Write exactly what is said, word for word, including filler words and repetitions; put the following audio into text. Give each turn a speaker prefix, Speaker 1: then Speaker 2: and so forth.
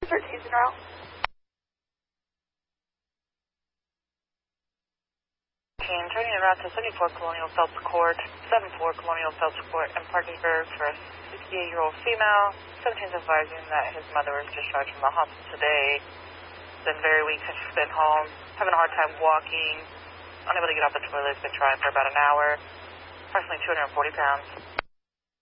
Speaker 1: thirteen zero.
Speaker 2: Turning around to seventy-four Colonial Phelps Court, seventy-four Colonial Phelps Court in Parkersburg for a sixty-eight-year-old female. seventeen's advising that his mother was discharged from the hospital today. Been very weak since she's been home, having a hard time walking, unable to get off the toilet, been trying for about an hour, approximately two hundred forty pounds.